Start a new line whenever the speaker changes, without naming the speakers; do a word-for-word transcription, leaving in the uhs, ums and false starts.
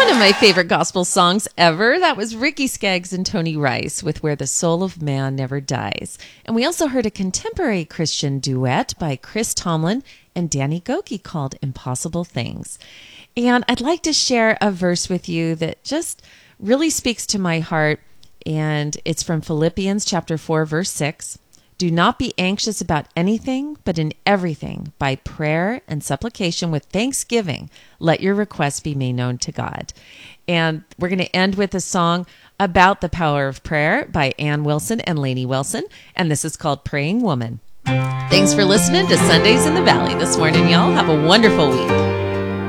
One of my favorite gospel songs ever. That was Ricky Skaggs and Tony Rice with Where the Soul of Man Never Dies. And we also heard a contemporary Christian duet by Chris Tomlin and Danny Gokey called Impossible Things. And I'd like to share a verse with you that just really speaks to my heart. And it's from Philippians chapter four, verse six. Do not be anxious about anything, but in everything, by prayer and supplication with thanksgiving, let your requests be made known to God. And we're going to end with a song about the power of prayer by Ann Wilson and Lainey Wilson. And this is called Praying Woman. Thanks for listening to Sundays in the Valley this morning, y'all. Have a wonderful week.